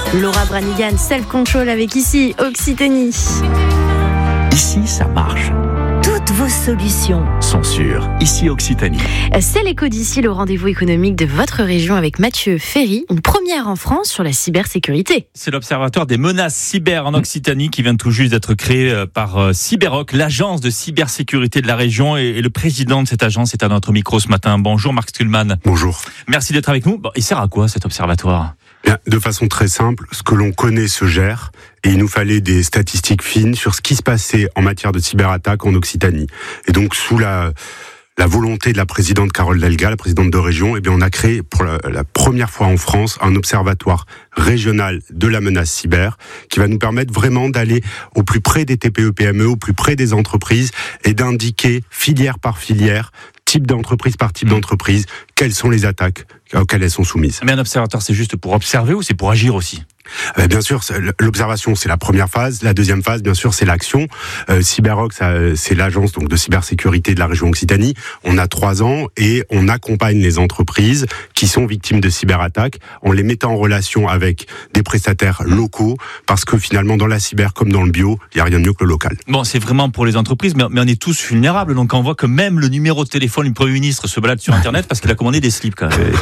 Laura Branigan, Self-Control avec ici Occitanie. Ici, ça marche. Toutes vos solutions Sont sûres. Ici, Occitanie. C'est l'écho d'ici, le rendez-vous économique de votre région avec Mathieu Ferry, une première en France sur la cybersécurité. C'est l'Observatoire des menaces cyber en Occitanie qui vient tout juste d'être créé par Cyberoc, l'agence de cybersécurité de la région. Et le président de cette agence est à notre micro ce matin. Bonjour Marc Stulman. Bonjour. Merci d'être avec nous. Bon, il sert à quoi cet observatoire ? Bien, de façon très simple, ce que l'on connaît se gère et il nous fallait des statistiques fines sur ce qui se passait en matière de cyberattaque en Occitanie. Et donc sous la volonté de la présidente Carole Delga, la présidente de région, eh bien on a créé pour la première fois en France un observatoire régional de la menace cyber qui va nous permettre vraiment d'aller au plus près des TPE-PME, au plus près des entreprises et d'indiquer filière par filière, type d'entreprise par type d'entreprise, quelles sont les attaques auxquelles elles sont soumises. Mais un observatoire, c'est juste pour observer ou c'est pour agir aussi ? Bien sûr, l'observation, c'est la première phase. La deuxième phase, bien sûr, c'est l'action. Cyberoc, c'est l'agence donc de cybersécurité de la région Occitanie. On a 3 ans et on accompagne les entreprises qui sont victimes de cyberattaques en les mettant en relation avec des prestataires locaux parce que finalement, dans la cyber comme dans le bio, il n'y a rien de mieux que le local. Bon, c'est vraiment pour les entreprises, mais on est tous vulnérables. Donc on voit que même le numéro de téléphone du Premier ministre se balade sur Internet parce qu'il a commandé des slips quand même.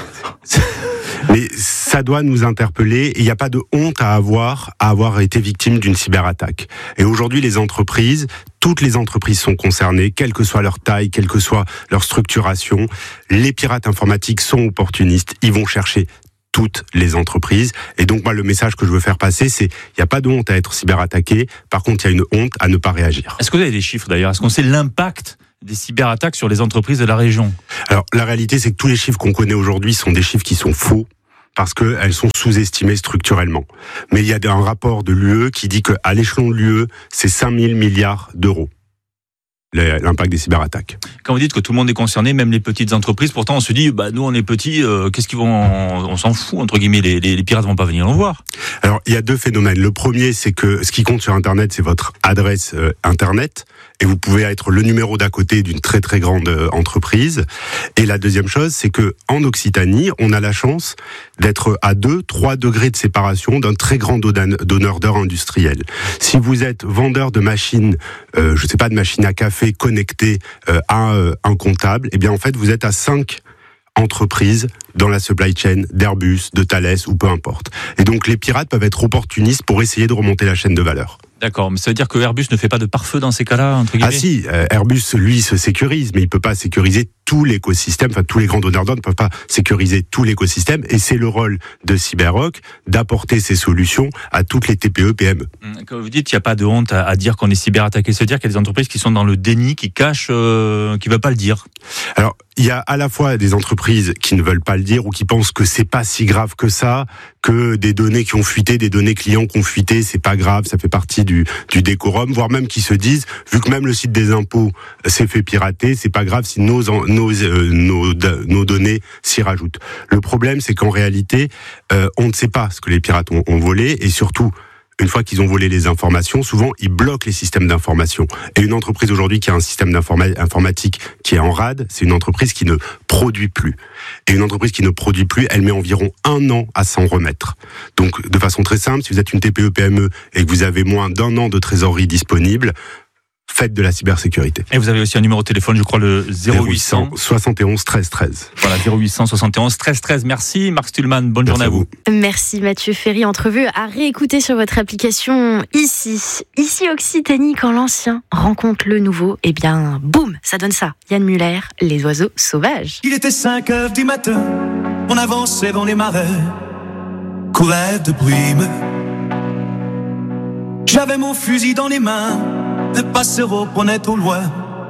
Mais ça doit nous interpeller et il n'y a pas de honte à avoir été victime d'une cyberattaque. Et aujourd'hui, toutes les entreprises sont concernées, quelle que soit leur taille, quelle que soit leur structuration. Les pirates informatiques sont opportunistes, ils vont chercher toutes les entreprises. Et donc moi, le message que je veux faire passer, c'est il n'y a pas de honte à être cyberattaqué, par contre, il y a une honte à ne pas réagir. Est-ce que vous avez des chiffres d'ailleurs ? Est-ce qu'on sait l'impact des cyberattaques sur les entreprises de la région ? Alors, la réalité, c'est que tous les chiffres qu'on connaît aujourd'hui sont des chiffres qui sont faux, parce qu'elles sont sous-estimées structurellement. Mais il y a un rapport de l'UE qui dit qu'à l'échelon de l'UE, c'est 5 000 milliards d'euros, l'impact des cyberattaques. Quand vous dites que tout le monde est concerné, même les petites entreprises, pourtant on se dit, nous on est petits, qu'est-ce qu'ils vont, on s'en fout, entre guillemets, les pirates vont pas venir nous voir. Alors, il y a 2 phénomènes. Le premier, c'est que ce qui compte sur Internet, c'est votre adresse Internet. Et vous pouvez être le numéro d'à côté d'une très très grande entreprise. Et la deuxième chose, c'est que en Occitanie, on a la chance d'être à 2-3 degrés de séparation d'un très grand donneur d'heures industriel. Si vous êtes vendeur de machines, de machines à café connectées à un comptable, eh bien en fait vous êtes à 5 entreprises dans la supply chain d'Airbus, de Thales ou peu importe. Et donc les pirates peuvent être opportunistes pour essayer de remonter la chaîne de valeur. D'accord, mais ça veut dire que Airbus ne fait pas de pare-feu dans ces cas-là, entre guillemets ? Ah si, Airbus, lui, se sécurise, mais il peut pas sécuriser tout l'écosystème, enfin tous les grands donneurs d'ordre ne peuvent pas sécuriser tout l'écosystème, et c'est le rôle de Cyberoc d'apporter ces solutions à toutes les TPE, PME. Quand vous dites qu'il n'y a pas de honte à dire qu'on est cyberattaqué, c'est-à-dire qu'il y a des entreprises qui sont dans le déni, qui cachent, qui ne veulent pas le dire. Alors, il y a à la fois des entreprises qui ne veulent pas le dire ou qui pensent que c'est pas si grave que ça, que des données qui ont fuité, des données clients qui ont fuité, c'est pas grave, ça fait partie du décorum, voire même qui se disent, vu que même le site des impôts s'est fait pirater, c'est pas grave si nos données s'y rajoutent. Le problème, c'est qu'en réalité, on ne sait pas ce que les pirates ont volé, et surtout, une fois qu'ils ont volé les informations, souvent ils bloquent les systèmes d'information. Et une entreprise aujourd'hui qui a un système informatique qui est en rade, c'est une entreprise qui ne produit plus. Et une entreprise qui ne produit plus, elle met environ 1 an à s'en remettre. Donc de façon très simple, si vous êtes une TPE-PME et que vous avez moins d'1 an de trésorerie disponible, faites de la cybersécurité. Et vous avez aussi un numéro de téléphone, je crois, le 0800 71 13 13. Voilà, 0800 71 13 13. Merci Marc Stulman, bonne journée à vous. Merci Mathieu Ferry, entrevue à réécouter sur votre application Ici Occitanie, quand l'ancien rencontre le nouveau, eh bien boum, ça donne ça. Yann Muller, les oiseaux sauvages. Il était 5 heures du matin, on avançait dans les marais, courait de brume. J'avais mon fusil dans les mains, le passereau prenait au loin